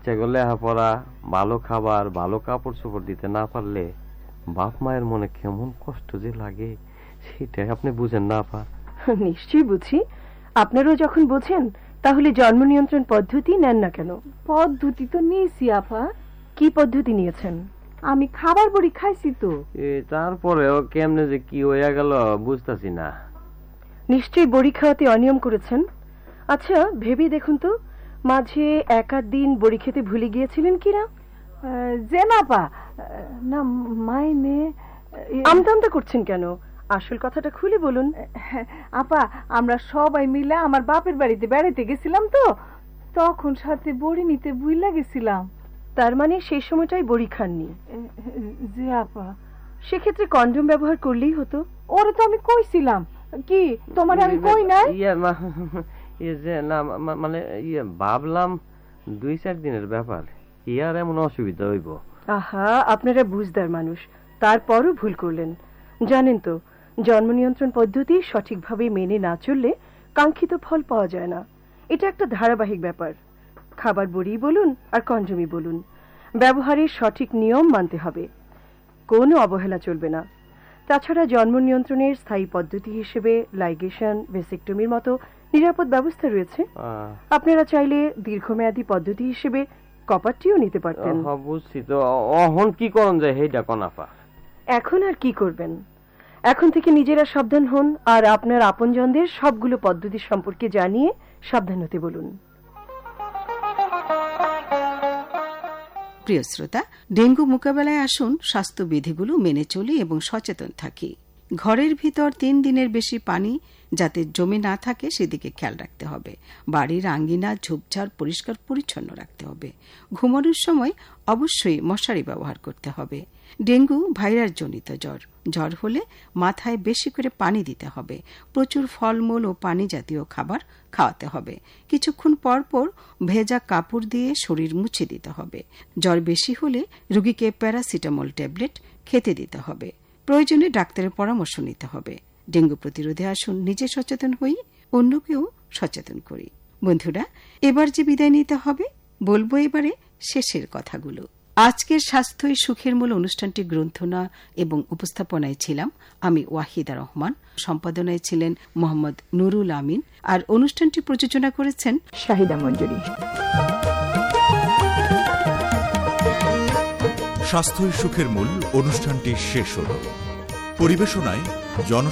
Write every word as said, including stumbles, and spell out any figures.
লেখাপড়া, ভালো খাবার, ভালো কাপড় চোপড় দিতে না পারলে বাপ মায়ের মনে কেমন কষ্ট যে লাগে সেটাই আপনি বুঝেন না আপা। নিশ্চয়ই বুঝি। আপনারাও যখন বোঝেন তাহলে জন্ম নিয়ন্ত্রণ পদ্ধতি নেন না কেন? পদ্ধতি তো নিয়েছি আপা। কি পদ্ধতি নিয়েছেন? আমি খাবার বড়ি খাইছি তো। তারপরেও কেমনে যে কি হইয়া গেল বুঝতেছি না। নিশ্চয়ই বড়ি খাওয়াতে অনিয়ম করেছেন। আচ্ছা ভেবে দেখুন তো, মাঝে এক আধ দিন বড়ি খেতে ভুলে গিয়েছিলেন কিনা? যে না পা না মাইনে। আমতা আমতা করছেন কেন? আসল কথাটা খুলে বলুন। আপা আমরা সবাই মিলে আমার বাপের বাড়িতে বেড়াইতে গেছিলাম তো, তখন সাথে বড়ি নিতে ভুইলা গেছিলাম। তার মানে সেই সময়টাই বড়ি খাননি? জি আপা। সেক্ষেত্রে কন্ডম ব্যবহার করলেই হতো। ওরে তো আমি কইছিলাম। কি তোমার আমি কই নাই? না মানে ইয়ে ভাবলাম দুই চার দিনের ব্যাপার, ইয়ার এমন অসুবিধা হইব? আহা, আপনারা বুঝদার মানুষ, তারপরও ভুল করলেন। জানেন তো, জন্ম নিয়ন্ত্রণ পদ্ধতি সঠিকভাবে মেনে না চললে কাঙ্ক্ষিত ফল পাওয়া যায় না। এটা একটা ধারাবাহিক ব্যাপার। খাবার বড়ি বলুন আর কন্ডমই বলুন, ব্যবহারের সঠিক নিয়ম মানতে হবে, কোনো অবহেলা চলবে না। তাছাড়া জন্ম নিয়ন্ত্রণের স্থায়ী পদ্ধতি হিসেবে লাইগেশন, ভেসেক্টমির মতো নিরাপদ ব্যবস্থা রয়েছে। আপনারা চাইলে দীর্ঘমেয়াদী পদ্ধতি হিসেবে কপারটিও নিতে পারতেন। বুঝছি তো, এখন কি করন যায় সেইটা কোনাফা? এখন আর কি করবেন? এখন থেকে নিজেরা সাবধান হন আর আপনার আপনজনদের সবগুলো পদ্ধতি সম্পর্কে জানিয়ে সাবধান হতে বলুন। প্রিয় শ্রোতা, ডেঙ্গু মোকাবেলায় আসুন স্বাস্থ্যবিধিগুলো মেনে চলি এবং সচেতন থাকি। ঘরের ভিতর তিন দিনের বেশি পানি যাতে জমে না থাকে সেদিকে খেয়াল রাখতে হবে। বাড়ির আঙ্গিনা ঝোপঝাড় পরিষ্কার পরিচ্ছন্ন রাখতে হবে। ঘুমানোর সময় অবশ্যই মশারি ব্যবহার করতে হবে। ডেঙ্গু ভাইরাস জনিত জ্বর। জ্বর হলে মাথায় বেশি করে পানি দিতে হবে। প্রচুর ফলমূল ও পানি জাতীয় খাবার খাওয়াতে হবে। কিছুক্ষণ পর পর ভেজা কাপড় দিয়ে শরীর মুছে দিতে হবে। জ্বর বেশি হলে রোগীকে প্যারাসিটামল ট্যাবলেট খেতে দিতে হবে। প্রয়োজনে ডাক্তারের পরামর্শ নিতে হবে। ডেঙ্গু প্রতিরোধে আসুন নিজে সচেতন হই, অন্যকেও সচেতন করি। বন্ধুরা, এবার যে বিদায় নিতে হবে, বলবো এবারে শেষের কথাগুলো। আজকের স্বাস্থ্যই সুখের মূল অনুষ্ঠানটি গ্রন্থনা এবং উপস্থাপনায় ছিলাম আমি ওয়াহিদা রহমান, সম্পাদনায় ছিলেন মোহাম্মদ নুরুল আমিন, আর অনুষ্ঠানটি প্রযোজনা করেছেন শাহিদা মঞ্জুরি। স্বাস্থ্যই সুখের মূল অনুষ্ঠানটি শেষ হল। পরিবেশনায় জন